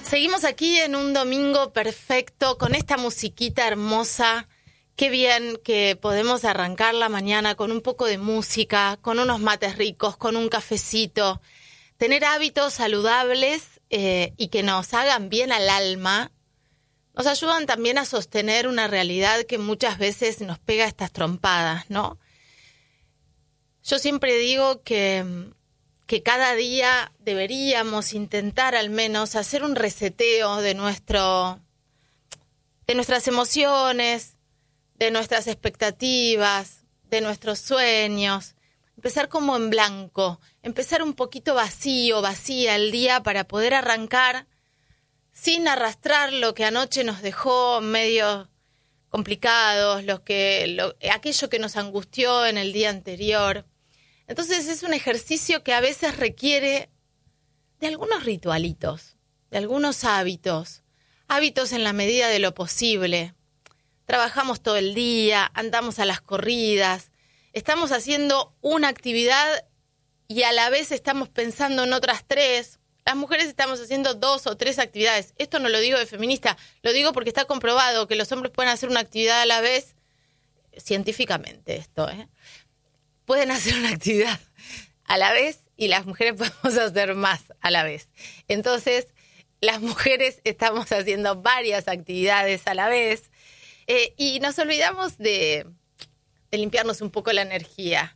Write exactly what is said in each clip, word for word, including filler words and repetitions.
Seguimos aquí en un domingo perfecto con esta musiquita hermosa. Qué bien que podemos arrancar la mañana con un poco de música, con unos mates ricos, con un cafecito. Tener hábitos saludables eh, y que nos hagan bien al alma nos ayudan también a sostener una realidad que muchas veces nos pega estas trompadas, ¿no? Yo siempre digo que, que cada día deberíamos intentar al menos hacer un reseteo de, nuestro, de nuestras emociones, de nuestras expectativas, de nuestros sueños. Empezar como en blanco, empezar un poquito vacío, vacía el día para poder arrancar sin arrastrar lo que anoche nos dejó medio complicados, los que, lo, aquello que nos angustió en el día anterior. Entonces es un ejercicio que a veces requiere de algunos ritualitos, de algunos hábitos, hábitos en la medida de lo posible. Trabajamos todo el día, andamos a las corridas, estamos haciendo una actividad y a la vez estamos pensando en otras tres. Las mujeres estamos haciendo dos o tres actividades. Esto no lo digo de feminista, lo digo porque está comprobado que los hombres pueden hacer una actividad a la vez, científicamente esto, ¿eh? Pueden hacer una actividad a la vez y las mujeres podemos hacer más a la vez. Entonces, las mujeres estamos haciendo varias actividades a la vez eh, y nos olvidamos de, de limpiarnos un poco la energía.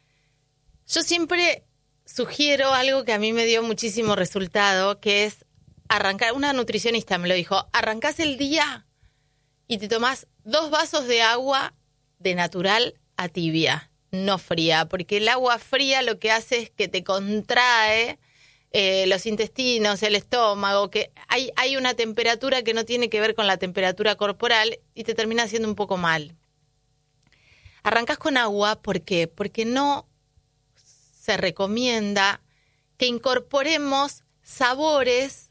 Yo siempre sugiero algo que a mí me dio muchísimo resultado, que es arrancar, una nutricionista me lo dijo, arrancás el día y te tomás dos vasos de agua de natural a tibia, no fría, porque el agua fría lo que hace es que te contrae eh, los intestinos, el estómago, que hay, hay una temperatura que no tiene que ver con la temperatura corporal y te termina haciendo un poco mal. Arrancás con agua, ¿por qué? Porque no se recomienda que incorporemos sabores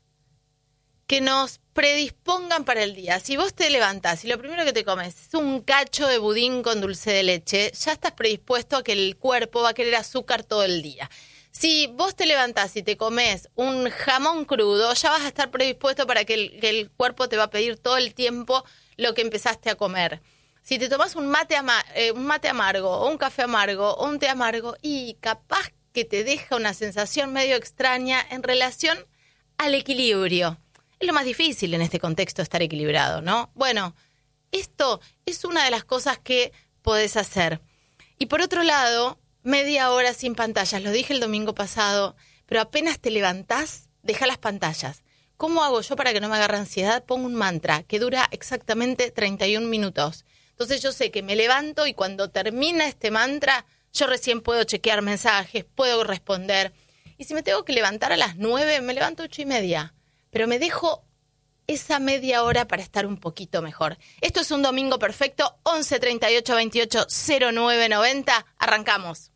que nos predispongan para el día. Si vos te levantás y lo primero que te comes es un cacho de budín con dulce de leche, ya estás predispuesto a que el cuerpo va a querer azúcar todo el día. Si vos te levantás y te comes un jamón crudo, ya vas a estar predispuesto para que el, que el cuerpo te va a pedir todo el tiempo lo que empezaste a comer. Si te tomás un mate, ama- eh, un mate amargo, o un café amargo, o un té amargo, y capaz que te deja una sensación medio extraña en relación al equilibrio. Es lo más difícil en este contexto, estar equilibrado, ¿no? Bueno, esto es una de las cosas que podés hacer. Y por otro lado, media hora sin pantallas. Lo dije el domingo pasado, pero apenas te levantás, deja las pantallas. ¿Cómo hago yo para que no me agarre ansiedad? Pongo un mantra que dura exactamente treinta y un minutos. Entonces yo sé que me levanto y cuando termina este mantra, yo recién puedo chequear mensajes, puedo responder. Y si me tengo que levantar a las nueve, me levanto ocho y media. Pero me dejo esa media hora para estar un poquito mejor. Esto es un domingo perfecto, once treinta y ocho veintiocho cero nueve noventa. Arrancamos.